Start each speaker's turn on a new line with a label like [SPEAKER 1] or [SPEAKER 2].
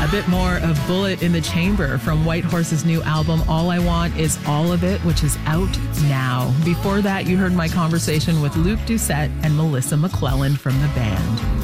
[SPEAKER 1] A bit more of Bullet in the Chamber from White Horse's new album, All I Want Is All of It, which is out now. Before that, you heard my conversation with Luke Doucette and Melissa McClellan from the band.